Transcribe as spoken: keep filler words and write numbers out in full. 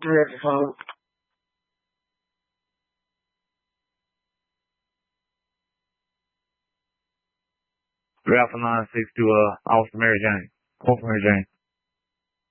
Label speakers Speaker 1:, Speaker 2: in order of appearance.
Speaker 1: Three phone.
Speaker 2: Three Alpha nine six to uh Officer Mary Jane. Officer Mary Jane.